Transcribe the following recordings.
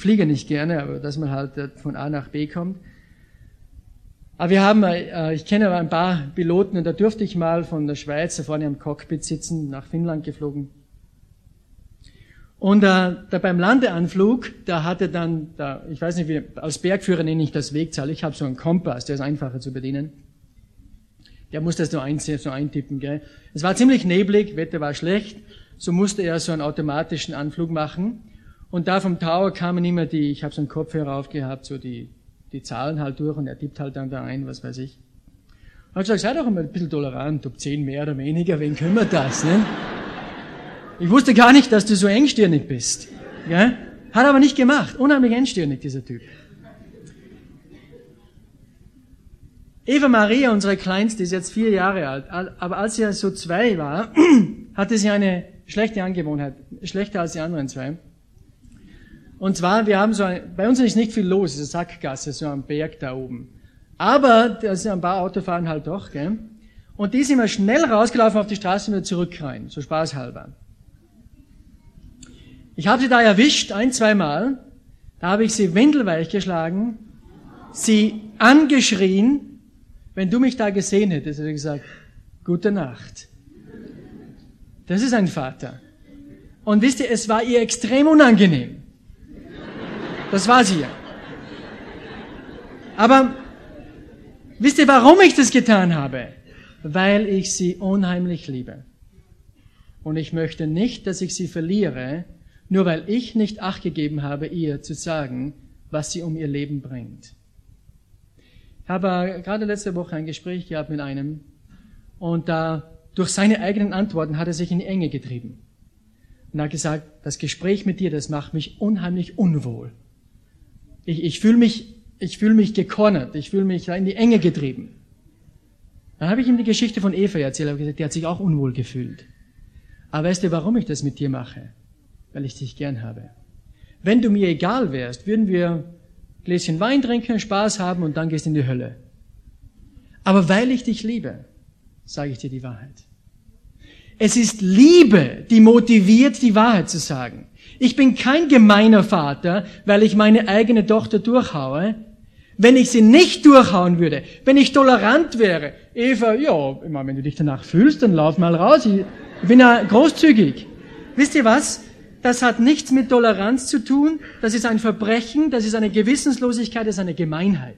fliege nicht gerne, aber dass man halt von A nach B kommt. Aber wir haben, ich kenne ein paar Piloten und da durfte ich mal von der Schweiz da vorne am Cockpit sitzen, nach Finnland geflogen. Und da beim Landeanflug, da hatte dann, ich weiß nicht, wie, als Bergführer nenne ich das Wegzahl, ich habe so einen Kompass, der ist einfacher zu bedienen. Der musste das so eintippen, gell. Es war ziemlich neblig, Wetter war schlecht, so musste er so einen automatischen Anflug machen. Und da vom Tower kamen immer ich habe so einen Kopfhörer aufgehabt, so die Zahlen halt durch und er tippt halt dann da ein, was weiß ich. Und ich gesagt, sei doch immer ein bisschen tolerant, ob 10 mehr oder weniger, wen kümmert das, ne? Ich wusste gar nicht, dass du so engstirnig bist, gell? Hat aber nicht gemacht, unheimlich engstirnig, dieser Typ. Eva Maria, unsere Kleinste, ist jetzt 4 Jahre alt, aber als sie so 2 war, hatte sie eine schlechte Angewohnheit, schlechter als die anderen 2. Und zwar, wir haben bei uns ist nicht viel los, es ist eine Sackgasse, so am Berg da oben. Aber, da sind ein paar Autofahren halt doch, gell? Und die ist immer schnell rausgelaufen auf die Straße und wieder zurück rein, so spaßhalber. Ich habe sie da erwischt, 1-2 Mal, da habe ich sie windelweich geschlagen, sie angeschrien, wenn du mich da gesehen hättest, hätte ich gesagt, gute Nacht. Das ist ein Vater. Und wisst ihr, es war ihr extrem unangenehm. Das war sie ja. Aber wisst ihr, warum ich das getan habe? Weil ich sie unheimlich liebe. Und ich möchte nicht, dass ich sie verliere, nur weil ich nicht Acht gegeben habe, ihr zu sagen, was sie um ihr Leben bringt. Ich habe gerade letzte Woche ein Gespräch gehabt mit einem und durch seine eigenen Antworten hat er sich in die Enge getrieben. Und er hat gesagt, das Gespräch mit dir, das macht mich unheimlich unwohl. Ich fühle mich gecornert, ich fühle mich in die Enge getrieben. Dann habe ich ihm die Geschichte von Eva erzählt, habe gesagt, die hat sich auch unwohl gefühlt. Aber weißt du, warum ich das mit dir mache? Weil ich dich gern habe. Wenn du mir egal wärst, würden wir ein Gläschen Wein trinken, Spaß haben und dann gehst du in die Hölle. Aber weil ich dich liebe, sage ich dir die Wahrheit. Es ist Liebe, die motiviert, die Wahrheit zu sagen. Ich bin kein gemeiner Vater, weil ich meine eigene Tochter durchhaue. Wenn ich sie nicht durchhauen würde, wenn ich tolerant wäre, Eva, ja, immer wenn du dich danach fühlst, dann lauf mal raus. Ich bin ja großzügig. Wisst ihr was? Das hat nichts mit Toleranz zu tun. Das ist ein Verbrechen, das ist eine Gewissenslosigkeit, das ist eine Gemeinheit.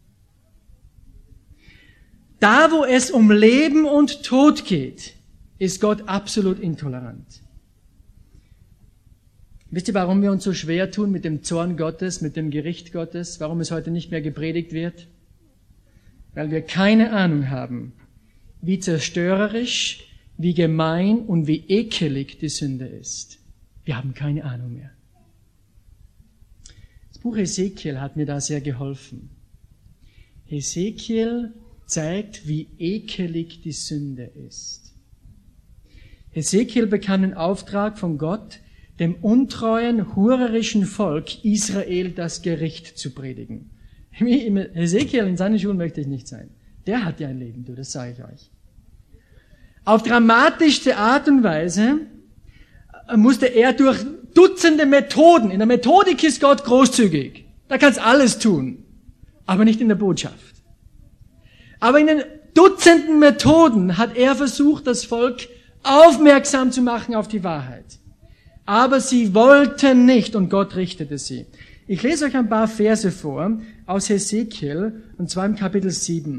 Da, wo es um Leben und Tod geht, ist Gott absolut intolerant. Wisst ihr, warum wir uns so schwer tun mit dem Zorn Gottes, mit dem Gericht Gottes, warum es heute nicht mehr gepredigt wird? Weil wir keine Ahnung haben, wie zerstörerisch, wie gemein und wie ekelig die Sünde ist. Wir haben keine Ahnung mehr. Das Buch Hesekiel hat mir da sehr geholfen. Hesekiel zeigt, wie ekelig die Sünde ist. Hesekiel bekam den Auftrag von Gott, dem untreuen, hurerischen Volk Israel das Gericht zu predigen. Hesekiel in seinen Schuhen möchte ich nicht sein. Der hat ja ein Leben, das sage ich euch. Auf dramatischste Art und Weise musste er durch Dutzende Methoden, in der Methodik ist Gott großzügig, da kannst alles tun, aber nicht in der Botschaft. Aber in den Dutzenden Methoden hat er versucht, das Volk aufmerksam zu machen auf die Wahrheit. Aber sie wollten nicht und Gott richtete sie. Ich lese euch ein paar Verse vor aus Hesekiel, und zwar im Kapitel 7,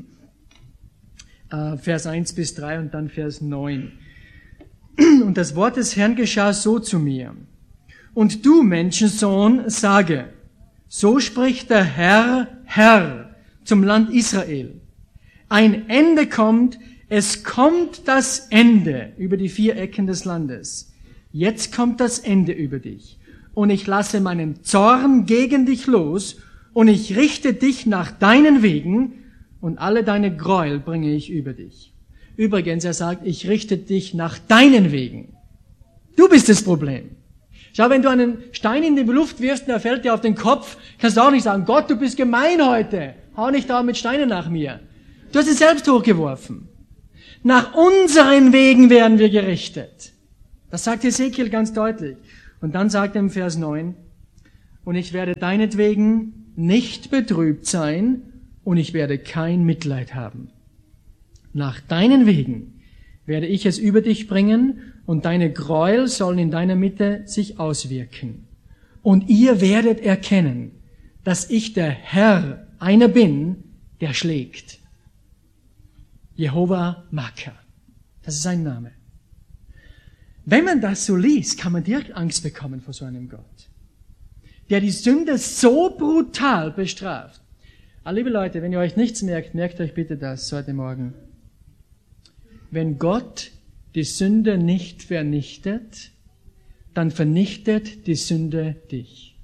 Vers 1 bis 3 und dann Vers 9. Und das Wort des Herrn geschah so zu mir. Und du, Menschensohn, sage, so spricht der Herr zum Land Israel. Ein Ende kommt, es kommt das Ende über die 4 Ecken des Landes. Jetzt kommt das Ende über dich. Und ich lasse meinen Zorn gegen dich los und ich richte dich nach deinen Wegen und alle deine Gräuel bringe ich über dich. Übrigens, er sagt, ich richte dich nach deinen Wegen. Du bist das Problem. Schau, wenn du einen Stein in die Luft wirfst und er fällt dir auf den Kopf, kannst du auch nicht sagen, Gott, du bist gemein heute. Hau nicht da mit Steinen nach mir. Du hast es selbst hochgeworfen. Nach unseren Wegen werden wir gerichtet. Das sagt Hesekiel ganz deutlich. Und dann sagt er im Vers 9, und ich werde deinetwegen nicht betrübt sein und ich werde kein Mitleid haben. Nach deinen Wegen werde ich es über dich bringen und deine Gräuel sollen in deiner Mitte sich auswirken. Und ihr werdet erkennen, dass ich der Herr einer bin, der schlägt. Jehova Makka. Das ist sein Name. Wenn man das so liest, kann man direkt Angst bekommen vor so einem Gott, der die Sünde so brutal bestraft. Aber liebe Leute, wenn ihr euch nichts merkt, merkt euch bitte das heute Morgen. Wenn Gott die Sünde nicht vernichtet, dann vernichtet die Sünde dich.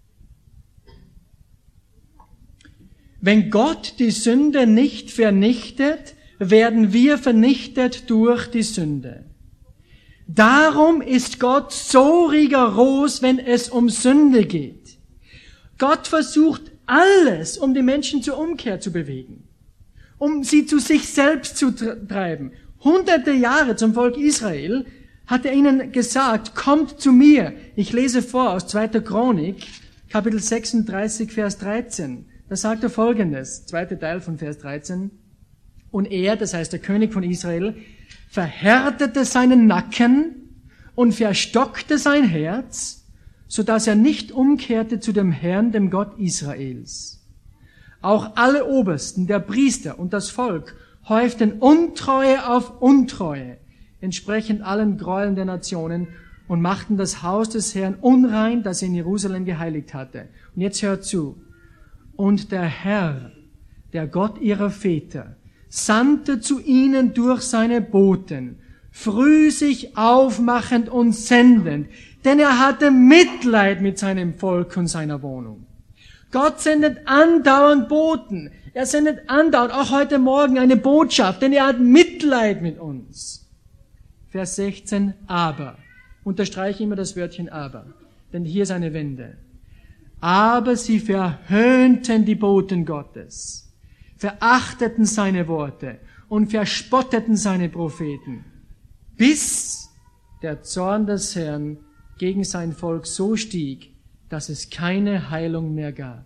Wenn Gott die Sünde nicht vernichtet, werden wir vernichtet durch die Sünde. Darum ist Gott so rigoros, wenn es um Sünde geht. Gott versucht alles, um die Menschen zur Umkehr zu bewegen, um sie zu sich selbst zu treiben. Hunderte Jahre zum Volk Israel hat er ihnen gesagt, kommt zu mir. Ich lese vor aus 2. Chronik, Kapitel 36, Vers 13. Da sagt er Folgendes, 2. Teil von Vers 13. Und er, das heißt der König von Israel, verhärtete seinen Nacken und verstockte sein Herz, so dass er nicht umkehrte zu dem Herrn, dem Gott Israels. Auch alle Obersten, der Priester und das Volk häuften Untreue auf Untreue, entsprechend allen Gräueln der Nationen, und machten das Haus des Herrn unrein, das er in Jerusalem geheiligt hatte. Und jetzt hört zu. Und der Herr, der Gott ihrer Väter, sandte zu ihnen durch seine Boten, früh sich aufmachend und sendend, denn er hatte Mitleid mit seinem Volk und seiner Wohnung. Gott sendet andauernd Boten. Er sendet andauernd, auch heute Morgen, eine Botschaft, denn er hat Mitleid mit uns. Vers 16, aber. Unterstreiche immer das Wörtchen aber, denn hier ist eine Wende. Aber sie verhöhnten die Boten Gottes, verachteten seine Worte und verspotteten seine Propheten, bis der Zorn des Herrn gegen sein Volk so stieg, dass es keine Heilung mehr gab.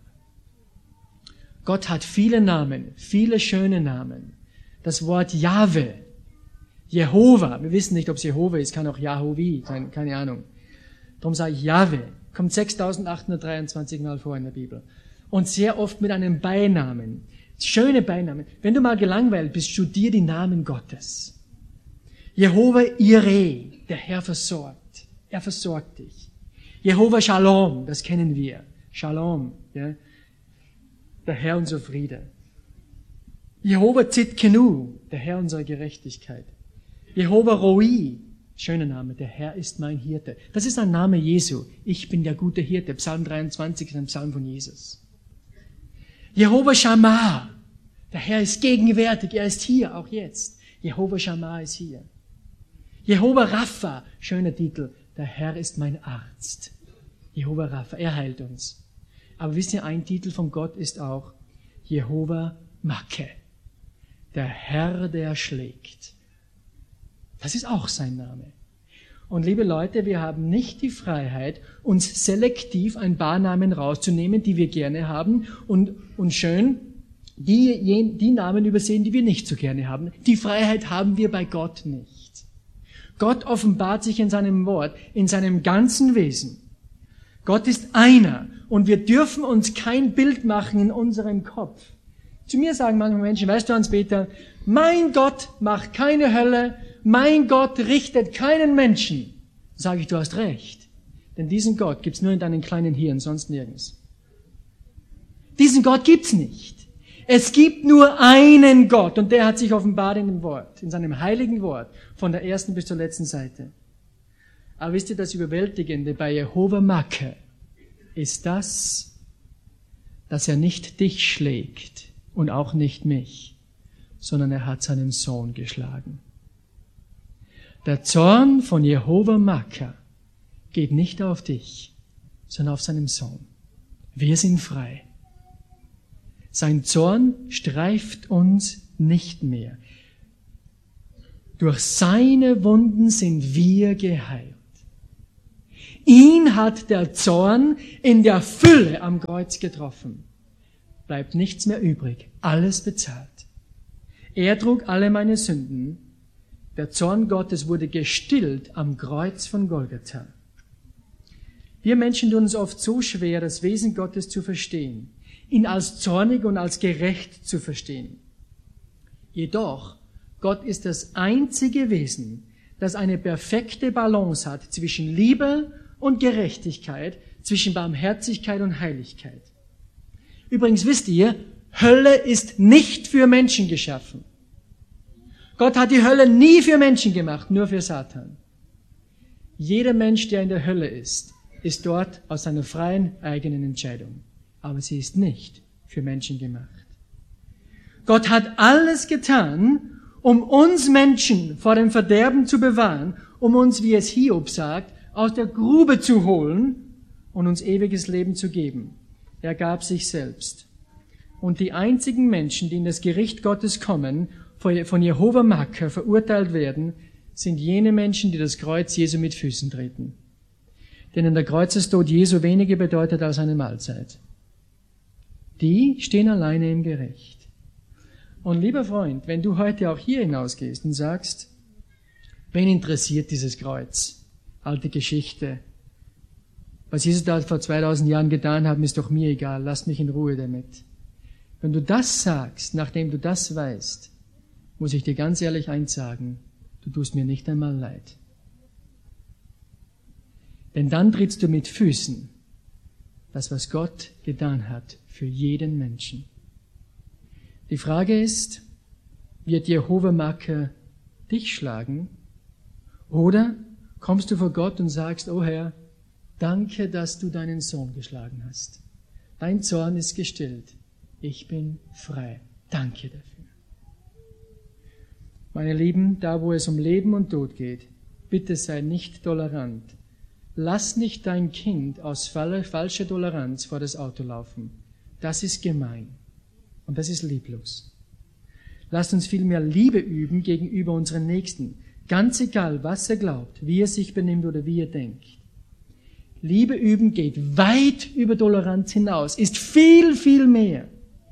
Gott hat viele Namen, viele schöne Namen. Das Wort Jahwe, Jehova, wir wissen nicht, ob es Jehova ist, kann auch Jahovi sein, keine Ahnung. Darum sage ich Jahwe, kommt 6823 Mal vor in der Bibel. Und sehr oft mit einem Beinamen. Schöne Beinamen. Wenn du mal gelangweilt bist, studier die Namen Gottes. Jehova Ireh, der Herr versorgt. Er versorgt dich. Jehova Shalom, das kennen wir. Shalom, ja. Der Herr unser Friede. Jehova Tzidkenu, der Herr unserer Gerechtigkeit. Jehova Roi, schöner Name, der Herr ist mein Hirte. Das ist ein Name Jesu. Ich bin der gute Hirte. Psalm 23 ist ein Psalm von Jesus. Jehova Shammah, der Herr ist gegenwärtig, er ist hier, auch jetzt. Jehova Shammah ist hier. Jehova Rapha, schöner Titel, der Herr ist mein Arzt. Jehova Rapha, er heilt uns. Aber wisst ihr, ein Titel von Gott ist auch Jehova Makka, der Herr, der schlägt. Das ist auch sein Name. Und liebe Leute, wir haben nicht die Freiheit, uns selektiv ein paar Namen rauszunehmen, die wir gerne haben und schön die Namen übersehen, die wir nicht so gerne haben. Die Freiheit haben wir bei Gott nicht. Gott offenbart sich in seinem Wort, in seinem ganzen Wesen. Gott ist einer und wir dürfen uns kein Bild machen in unserem Kopf. Zu mir sagen manche Menschen, weißt du, Hans-Peter, mein Gott macht keine Hölle, mein Gott richtet keinen Menschen. Sage ich, du hast recht. Denn diesen Gott gibt's nur in deinen kleinen Hirn, sonst nirgends. Diesen Gott gibt's nicht. Es gibt nur einen Gott und der hat sich offenbart in dem Wort, in seinem heiligen Wort, von der ersten bis zur letzten Seite. Aber wisst ihr, das Überwältigende bei Jehova Makka ist das, dass er nicht dich schlägt und auch nicht mich, sondern er hat seinen Sohn geschlagen. Der Zorn von Jehova Makka geht nicht auf dich, sondern auf seinen Sohn. Wir sind frei. Sein Zorn streift uns nicht mehr. Durch seine Wunden sind wir geheilt. Ihn hat der Zorn in der Fülle am Kreuz getroffen. Bleibt nichts mehr übrig. Alles bezahlt. Er trug alle meine Sünden. Der Zorn Gottes wurde gestillt am Kreuz von Golgatha. Wir Menschen tun uns oft so schwer, das Wesen Gottes zu verstehen, ihn als zornig und als gerecht zu verstehen. Jedoch, Gott ist das einzige Wesen, das eine perfekte Balance hat zwischen Liebe und Gerechtigkeit, zwischen Barmherzigkeit und Heiligkeit. Übrigens wisst ihr, Hölle ist nicht für Menschen geschaffen. Gott hat die Hölle nie für Menschen gemacht, nur für Satan. Jeder Mensch, der in der Hölle ist dort aus seiner freien eigenen Entscheidung. Aber sie ist nicht für Menschen gemacht. Gott hat alles getan, um uns Menschen vor dem Verderben zu bewahren, um uns, wie es Hiob sagt, aus der Grube zu holen und uns ewiges Leben zu geben. Er gab sich selbst. Und die einzigen Menschen, die in das Gericht Gottes kommen, von Jehova Makka verurteilt werden, sind jene Menschen, die das Kreuz Jesu mit Füßen treten. Denen der Kreuzestod Jesu weniger bedeutet als eine Mahlzeit. Die stehen alleine im Gericht. Und lieber Freund, wenn du heute auch hier hinausgehst und sagst, wen interessiert dieses Kreuz? Alte Geschichte. Was Jesus da vor 2000 Jahren getan hat, ist doch mir egal. Lass mich in Ruhe damit. Wenn du das sagst, nachdem du das weißt, muss ich dir ganz ehrlich eins sagen, du tust mir nicht einmal leid. Denn dann trittst du mit Füßen das, was Gott getan hat, für jeden Menschen. Die Frage ist, wird Jehova Makka dich schlagen? Oder kommst du vor Gott und sagst, oh Herr, danke, dass du deinen Sohn geschlagen hast. Dein Zorn ist gestillt. Ich bin frei. Danke dafür. Meine Lieben, da wo es um Leben und Tod geht, bitte sei nicht tolerant. Lass nicht dein Kind aus falscher Toleranz vor das Auto laufen. Das ist gemein und das ist lieblos. Lasst uns vielmehr Liebe üben gegenüber unseren Nächsten, ganz egal, was er glaubt, wie er sich benimmt oder wie er denkt. Liebe üben geht weit über Toleranz hinaus, ist viel, viel mehr.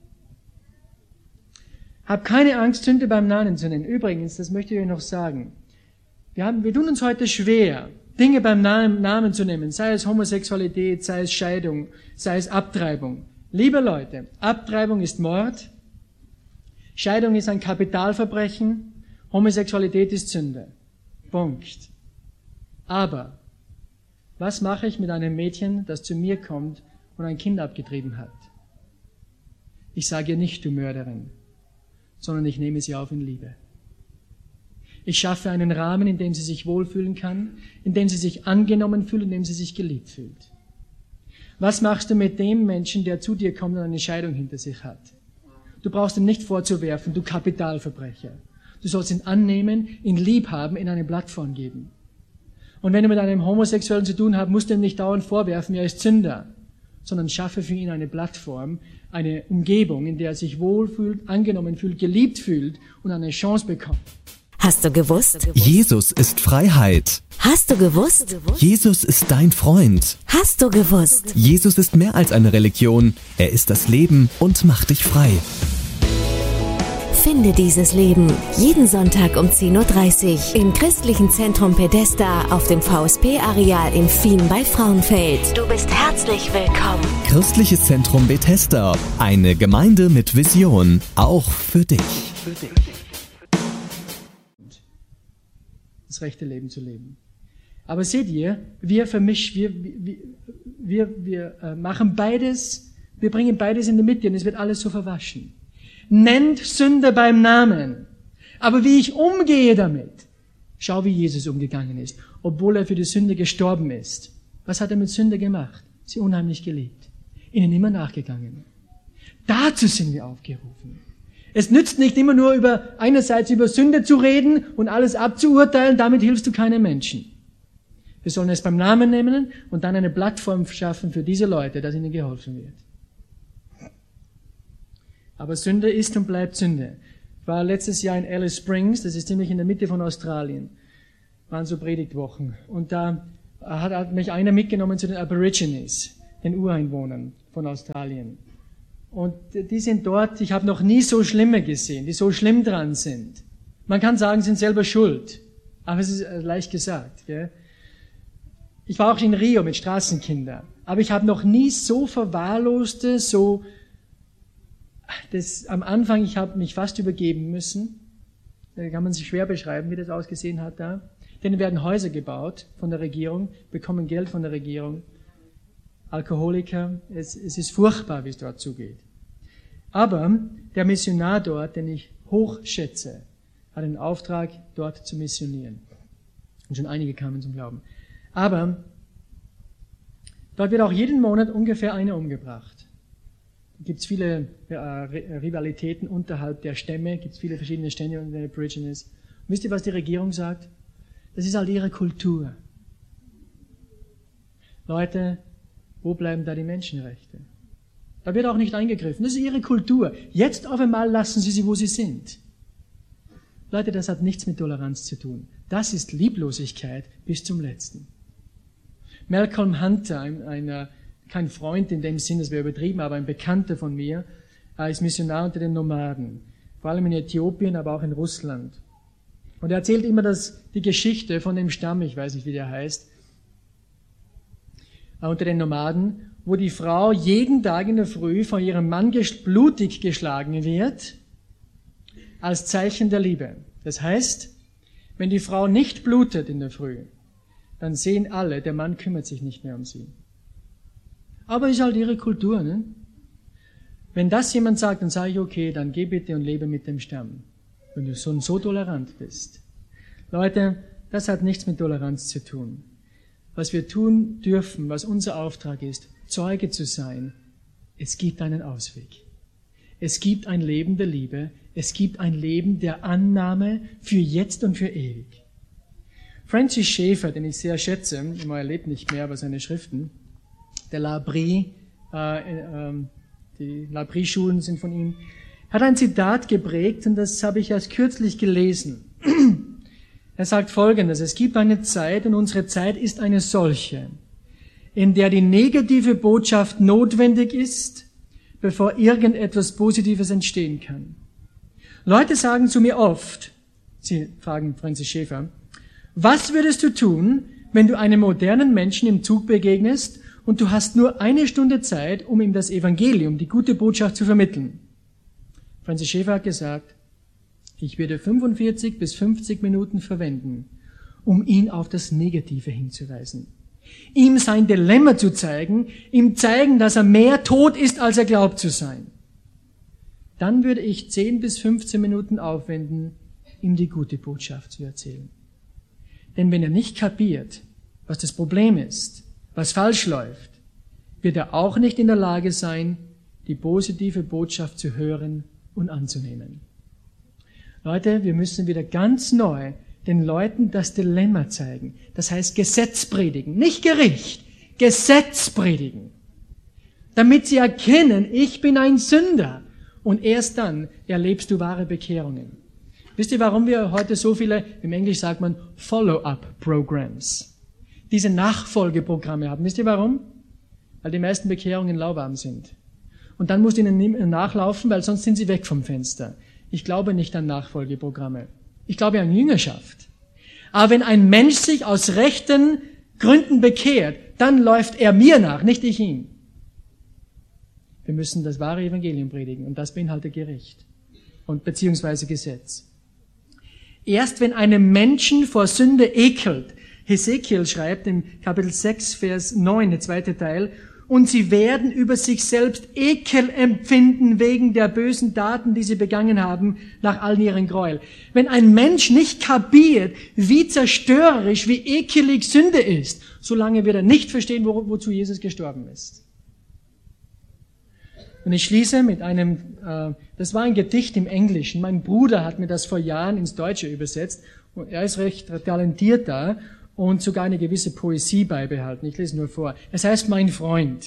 Hab keine Angst, Sünde beim Namen zu nennen. Übrigens, das möchte ich euch noch sagen. Wir tun uns heute schwer, Dinge beim Namen zu nehmen, sei es Homosexualität, sei es Scheidung, sei es Abtreibung. Liebe Leute, Abtreibung ist Mord, Scheidung ist ein Kapitalverbrechen, Homosexualität ist Sünde. Punkt. Aber was mache ich mit einem Mädchen, das zu mir kommt und ein Kind abgetrieben hat? Ich sage ihr nicht, du Mörderin, sondern ich nehme sie auf in Liebe. Ich schaffe einen Rahmen, in dem sie sich wohlfühlen kann, in dem sie sich angenommen fühlt, in dem sie sich geliebt fühlt. Was machst du mit dem Menschen, der zu dir kommt und eine Scheidung hinter sich hat? Du brauchst ihm nicht vorzuwerfen, du Kapitalverbrecher. Du sollst ihn annehmen, ihn lieb haben, in eine Plattform geben. Und wenn du mit einem Homosexuellen zu tun hast, musst du ihm nicht dauernd vorwerfen, er ist Sünder, sondern schaffe für ihn eine Plattform, eine Umgebung, in der er sich wohlfühlt, angenommen fühlt, geliebt fühlt und eine Chance bekommt. Hast du gewusst? Jesus ist Freiheit. Hast du gewusst? Jesus ist dein Freund. Hast du gewusst? Jesus ist mehr als eine Religion. Er ist das Leben und macht dich frei. Finde dieses Leben jeden Sonntag um 10.30 Uhr im Christlichen Zentrum Pedesta auf dem VSP-Areal in Fien bei Frauenfeld. Du bist herzlich willkommen. Christliches Zentrum Bethesda. Eine Gemeinde mit Vision. Auch für dich. Das rechte Leben zu leben. Aber seht ihr, wir machen beides, wir bringen beides in die Mitte und es wird alles so verwaschen. Nennt Sünde beim Namen. Aber wie ich umgehe damit, schau, wie Jesus umgegangen ist, obwohl er für die Sünde gestorben ist. Was hat er mit Sünde gemacht? Sie unheimlich geliebt. Ihnen immer nachgegangen. Dazu sind wir aufgerufen. Es nützt nicht immer nur einerseits über Sünde zu reden und alles abzuurteilen, damit hilfst du keinem Menschen. Wir sollen es beim Namen nehmen und dann eine Plattform schaffen für diese Leute, dass ihnen geholfen wird. Aber Sünde ist und bleibt Sünde. Ich war letztes Jahr in Alice Springs, das ist ziemlich in der Mitte von Australien. Waren so Predigtwochen. Und da hat mich einer mitgenommen zu den Aborigines, den Ureinwohnern von Australien. Und die sind dort, ich habe noch nie so Schlimme gesehen, die so schlimm dran sind. Man kann sagen, sie sind selber schuld, aber es ist leicht gesagt. Gell? Ich war auch in Rio mit Straßenkindern, aber ich habe noch nie so verwahrloste, am Anfang, ich habe mich fast übergeben müssen. Da kann man sich schwer beschreiben, wie das ausgesehen hat da. Denen werden Häuser gebaut von der Regierung, bekommen Geld von der Regierung. Alkoholiker, es ist furchtbar, wie es dort zugeht. Aber der Missionar dort, den ich hochschätze, hat einen Auftrag, dort zu missionieren. Und schon einige kamen zum Glauben. Aber dort wird auch jeden Monat ungefähr einer umgebracht. Da gibt es viele Rivalitäten unterhalb der Stämme, gibt es viele verschiedene Stämme unter den Aborigines. Und wisst ihr, was die Regierung sagt? Das ist halt ihre Kultur. Leute, wo bleiben da die Menschenrechte? Da wird auch nicht eingegriffen. Das ist ihre Kultur. Jetzt auf einmal lassen sie, wo sie sind. Leute, das hat nichts mit Toleranz zu tun. Das ist Lieblosigkeit bis zum Letzten. Malcolm Hunter, kein Freund in dem Sinn, das wäre übertrieben, aber ein Bekannter von mir, ist Missionar unter den Nomaden. Vor allem in Äthiopien, aber auch in Russland. Und er erzählt immer die Geschichte von dem Stamm, ich weiß nicht, wie der heißt, unter den Nomaden, wo die Frau jeden Tag in der Früh von ihrem Mann blutig geschlagen wird, als Zeichen der Liebe. Das heißt, wenn die Frau nicht blutet in der Früh, dann sehen alle, der Mann kümmert sich nicht mehr um sie. Aber ist halt ihre Kultur, ne? Wenn das jemand sagt, dann sage ich, okay, dann geh bitte und lebe mit dem Stamm. Wenn du so tolerant bist. Leute, das hat nichts mit Toleranz zu tun. Was wir tun dürfen, was unser Auftrag ist, Zeuge zu sein, es gibt einen Ausweg. Es gibt ein Leben der Liebe, es gibt ein Leben der Annahme für jetzt und für ewig. Francis Schaeffer, den ich sehr schätze, er lebt nicht mehr, aber seine Schriften, der L'Abri, die L'Abri-Schulen sind von ihm, hat ein Zitat geprägt und das habe ich erst kürzlich gelesen. Er sagt Folgendes: Es gibt eine Zeit und unsere Zeit ist eine solche, in der die negative Botschaft notwendig ist, bevor irgendetwas Positives entstehen kann. Leute sagen zu mir oft, sie fragen Francis Schaeffer, was würdest du tun, wenn du einem modernen Menschen im Zug begegnest und du hast nur 1 Stunde Zeit, um ihm das Evangelium, die gute Botschaft zu vermitteln? Francis Schaeffer hat gesagt, ich würde 45 bis 50 Minuten verwenden, um ihn auf das Negative hinzuweisen. Ihm sein Dilemma zu zeigen, ihm zeigen, dass er mehr tot ist, als er glaubt zu sein. Dann würde ich 10 bis 15 Minuten aufwenden, ihm die gute Botschaft zu erzählen. Denn wenn er nicht kapiert, was das Problem ist, was falsch läuft, wird er auch nicht in der Lage sein, die positive Botschaft zu hören und anzunehmen. Leute, wir müssen wieder ganz neu den Leuten das Dilemma zeigen. Das heißt Gesetz predigen, nicht Gericht, Gesetz predigen. Damit sie erkennen, ich bin ein Sünder. Und erst dann erlebst du wahre Bekehrungen. Wisst ihr, warum wir heute so viele, im Englisch sagt man Follow-up-Programs, diese Nachfolgeprogramme haben? Wisst ihr warum? Weil die meisten Bekehrungen lauwarm sind. Und dann musst du ihnen nachlaufen, weil sonst sind sie weg vom Fenster. Ich glaube nicht an Nachfolgeprogramme. Ich glaube an Jüngerschaft. Aber wenn ein Mensch sich aus rechten Gründen bekehrt, dann läuft er mir nach, nicht ich ihm. Wir müssen das wahre Evangelium predigen und das beinhaltet Gericht und beziehungsweise Gesetz. Erst wenn einem Menschen vor Sünde ekelt, Hesekiel schreibt im Kapitel 6, Vers 9, der zweite Teil, und sie werden über sich selbst Ekel empfinden wegen der bösen Taten, die sie begangen haben, nach all ihren Gräuel. Wenn ein Mensch nicht kapiert, wie zerstörerisch, wie ekelig Sünde ist, solange wird er nicht verstehen, wozu Jesus gestorben ist. Und ich schließe mit einem, das war ein Gedicht im Englischen. Mein Bruder hat mir das vor Jahren ins Deutsche übersetzt. Und er ist recht talentiert da und sogar eine gewisse Poesie beibehalten. Ich lese nur vor. Es heißt, mein Freund,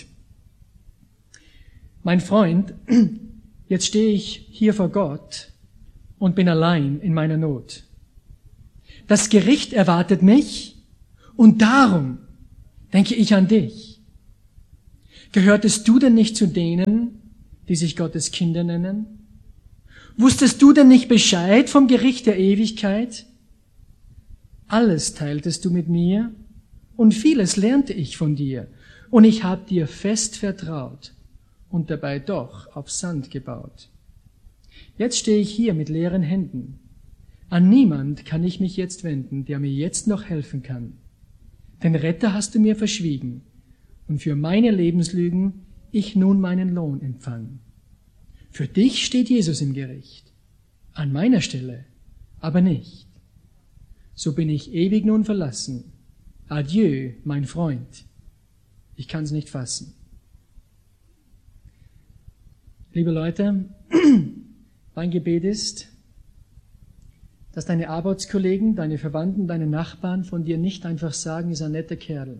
jetzt stehe ich hier vor Gott und bin allein in meiner Not. Das Gericht erwartet mich und darum denke ich an dich. Gehörtest du denn nicht zu denen, die sich Gottes Kinder nennen? Wusstest du denn nicht Bescheid vom Gericht der Ewigkeit? Alles teiltest du mit mir und vieles lernte ich von dir und ich habe dir fest vertraut und dabei doch auf Sand gebaut. Jetzt stehe ich hier mit leeren Händen. An niemand kann ich mich jetzt wenden, der mir jetzt noch helfen kann. Den Retter hast du mir verschwiegen und für meine Lebenslügen ich nun meinen Lohn empfang. Für dich steht Jesus im Gericht, an meiner Stelle aber nicht. So bin ich ewig nun verlassen. Adieu, mein Freund. Ich kann's nicht fassen. Liebe Leute, mein Gebet ist, dass deine Arbeitskollegen, deine Verwandten, deine Nachbarn von dir nicht einfach sagen, ist ein netter Kerl,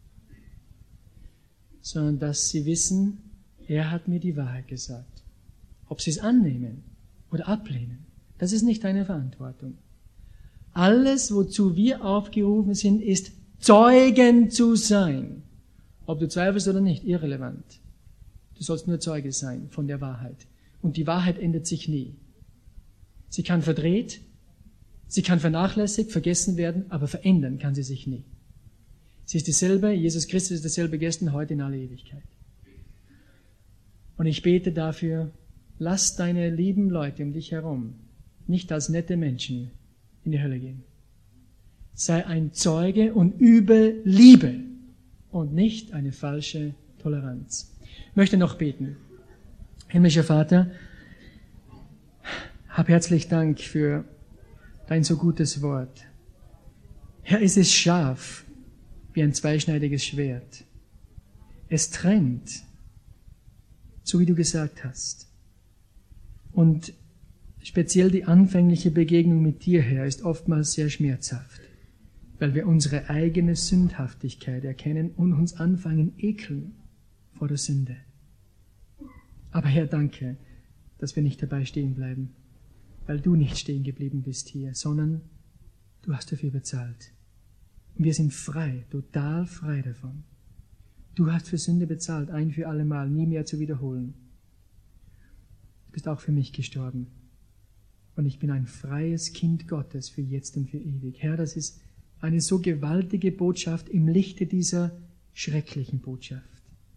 sondern dass sie wissen, er hat mir die Wahrheit gesagt. Ob sie es annehmen oder ablehnen, das ist nicht deine Verantwortung. Alles, wozu wir aufgerufen sind, ist Zeugen zu sein. Ob du zweifelst oder nicht, irrelevant. Du sollst nur Zeuge sein von der Wahrheit. Und die Wahrheit ändert sich nie. Sie kann verdreht, sie kann vernachlässigt, vergessen werden, aber verändern kann sie sich nie. Sie ist dieselbe, Jesus Christus ist dasselbe gestern, heute in alle Ewigkeit. Und ich bete dafür, lass deine lieben Leute um dich herum nicht als nette Menschen in die Hölle gehen. Sei ein Zeuge und übe Liebe und nicht eine falsche Toleranz. Ich möchte noch beten. Himmlischer Vater, hab herzlich Dank für dein so gutes Wort. Herr, es ist scharf wie ein zweischneidiges Schwert. Es trennt, so wie du gesagt hast. Und speziell die anfängliche Begegnung mit dir, Herr, ist oftmals sehr schmerzhaft, weil wir unsere eigene Sündhaftigkeit erkennen und uns anfangen ekeln vor der Sünde. Aber Herr, danke, dass wir nicht dabei stehen bleiben, weil du nicht stehen geblieben bist hier, sondern du hast dafür bezahlt. Und wir sind frei, total frei davon. Du hast für Sünde bezahlt, ein für alle Mal, nie mehr zu wiederholen. Du bist auch für mich gestorben. Und ich bin ein freies Kind Gottes für jetzt und für ewig. Herr, das ist eine so gewaltige Botschaft im Lichte dieser schrecklichen Botschaft.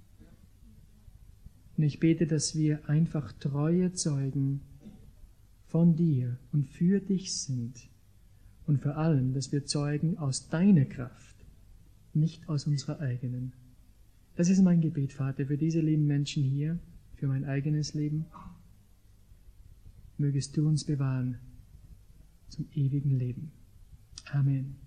Und ich bete, dass wir einfach treue Zeugen von dir und für dich sind. Und vor allem, dass wir Zeugen aus deiner Kraft, nicht aus unserer eigenen. Das ist mein Gebet, Vater, für diese lieben Menschen hier, für mein eigenes Leben. Mögest du uns bewahren zum ewigen Leben. Amen.